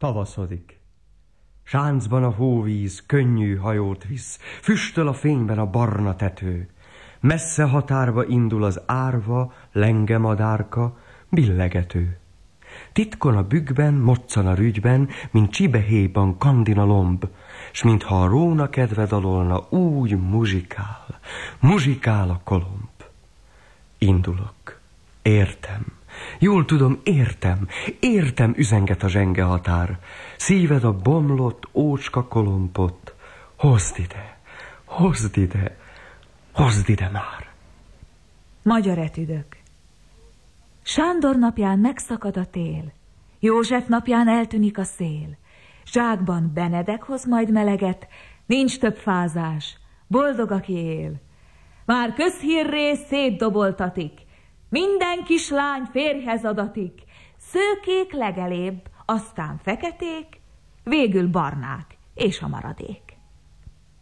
Tavaszodik. Sáncban a hóvíz könnyű hajót visz, füstöl a fényben a barna tető. Messze határba indul az árva, lenge madárka, billegető. Titkon a bükkben, moccan a rügyben, mint csibehéjban kandina lomb, s mintha a róna kedve dalolna, úgy muzsikál a kolomb. Indulok, értem, jól tudom, értem üzenget a zsenge határ. Szíved a bomlott ócska kolompot, hozd ide már. Magyar etüdök. Sándor napján megszakad a tél, József napján eltűnik a szél, zsákban Benedek hoz majd meleget, nincs több fázás, boldog, aki él. Már közhírré szétdoboltatik, minden kislány férjhez adatik, szőkék legelébb, aztán feketék, végül barnák és a maradék.